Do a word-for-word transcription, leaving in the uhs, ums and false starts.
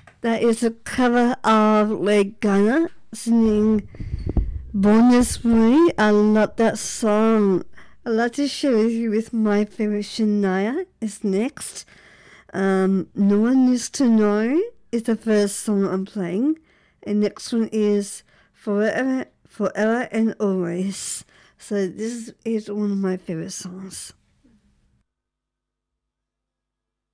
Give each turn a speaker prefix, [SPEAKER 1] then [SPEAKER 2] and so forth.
[SPEAKER 1] That is a cover of Lady Gaga singing Born This Way. I love that song. I'd like to share with you with my favorite Shania is next. Um, No One Needs to Know is the first song I'm playing. And next one is Forever, Forever and Always. So this is one of my favorite songs.